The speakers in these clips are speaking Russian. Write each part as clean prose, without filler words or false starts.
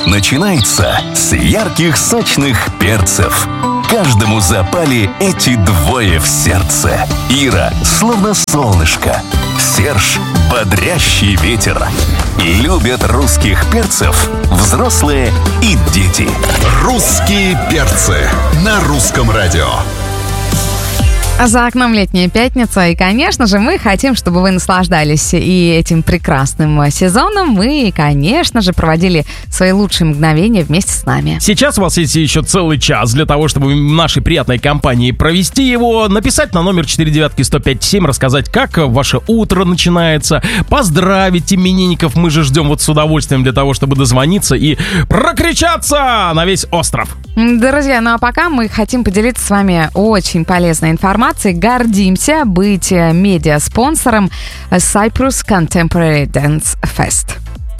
начинается с ярких сочных перцев. Каждому запали эти двое в сердце. Ира, словно солнышко. Серж, бодрящий ветер. Любят русских перцев взрослые и дети. «Русские перцы» на Русском радио. За окном летняя пятница, и, конечно же, мы хотим, чтобы вы наслаждались и этим прекрасным сезоном. Мы, конечно же, проводили свои лучшие мгновения вместе с нами. Сейчас у вас есть еще целый час для того, чтобы в нашей приятной компании провести его, написать на номер 499-105-7, рассказать, как ваше утро начинается, поздравить именинников. Мы же ждем вот с удовольствием для того, чтобы дозвониться и прокричаться на весь остров. Друзья, ну а пока мы хотим поделиться с вами очень полезной информацией. Гордимся быть медиаспонсором Cyprus Contemporary Dance Fest.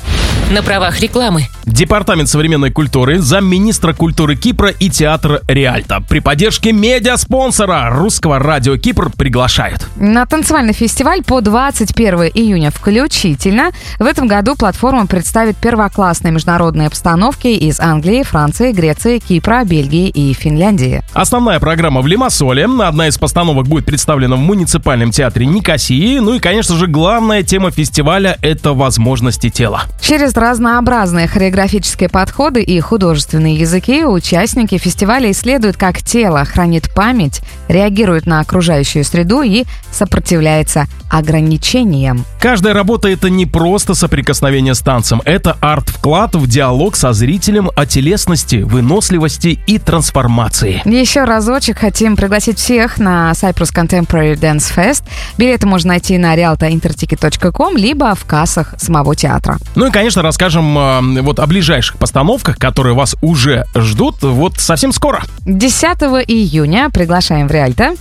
На правах рекламы. Департамент современной культуры, замминистра культуры Кипра и театр Риальто при поддержке медиаспонсора Русского радио Кипр приглашают. На танцевальный фестиваль по 21 июня включительно. В этом году платформа представит первоклассные международные постановки из Англии, Франции, Греции, Кипра, Бельгии и Финляндии. Основная программа в Лимассоле. Одна из постановок будет представлена в муниципальном театре Никосии. Ну и, конечно же, главная тема фестиваля — это возможности тела. Через разнообразные хореографические подходы и художественные языки участники фестиваля исследуют, как тело хранит память, реагирует на окружающую среду и сопротивляется ограничениям. Каждая работа — это не просто соприкосновение с танцем, это арт-вклад в диалог со зрителем о телесности, выносливости и трансформации. Еще разочек хотим пригласить всех на Cyprus Contemporary Dance Fest. Билеты можно найти на realtointerticket.com либо в кассах самого театра. Ну и, конечно, расскажем вот о ближайших постановках, которые вас уже ждут вот совсем скоро. 10 июня приглашаем в Риальто.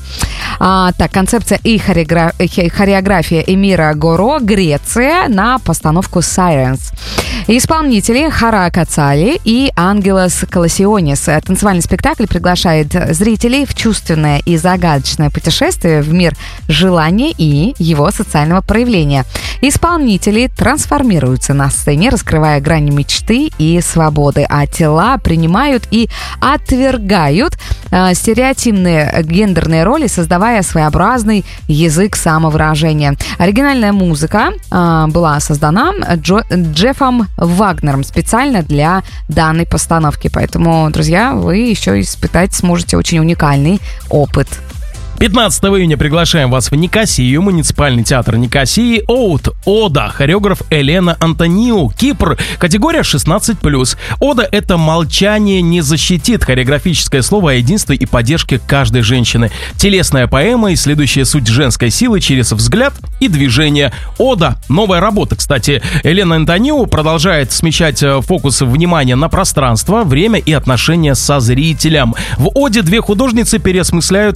Концепция и хореография Эмира Горо, Греция, на постановку Sirens. Исполнители Хара Кацали и Ангелос Колосионис. Танцевальный спектакль приглашает зрителей в чувственное и загадочное путешествие в мир желания и его социального проявления. Исполнители трансформируются на сцене, раскрывая грани мечты и свободы, а тела принимают и отвергают стереотипные гендерные роли, создавая своеобразный язык самовыражения. Оригинальная музыка была создана Джеффом Вагнером специально для данной постановки. Поэтому, друзья, вы еще испытать сможете очень уникальный опыт. 15 июня приглашаем вас в Никосию, муниципальный театр Никосии, Ода, хореограф Елена Антониу, Кипр, категория 16+. Ода — это «молчание не защитит», хореографическое слово о единстве и поддержке каждой женщины. Телесная поэма, исследующая суть женской силы через взгляд и движение. Ода — новая работа, кстати. Елена Антониу продолжает смещать фокус внимания на пространство, время и отношения со зрителем. В Оде две художницы переосмысляют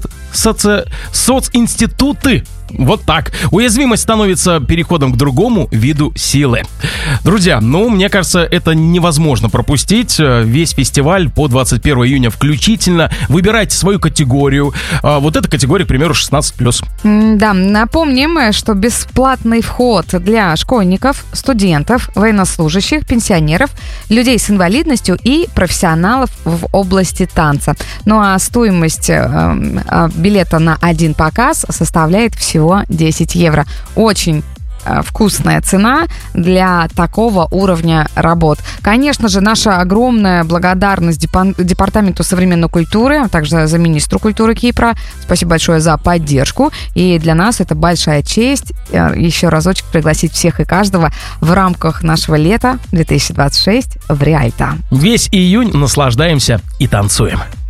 социнституты. Вот так. Уязвимость становится переходом к другому виду силы. Друзья, мне кажется, это невозможно пропустить. Весь фестиваль по 21 июня включительно. Выбирайте свою категорию. Вот эта категория, к примеру, 16+. Да, напомним, что бесплатный вход для школьников, студентов, военнослужащих, пенсионеров, людей с инвалидностью и профессионалов в области танца. Ну а стоимость билета на один показ составляет всего 10 евро. Очень вкусная цена для такого уровня работ. Конечно же, наша огромная благодарность Департаменту современной культуры, а также замминистру культуры Кипра. Спасибо большое за поддержку. И для нас это большая честь еще разочек пригласить всех и каждого в рамках нашего лета 2026 в Риальто. Весь июнь наслаждаемся и танцуем.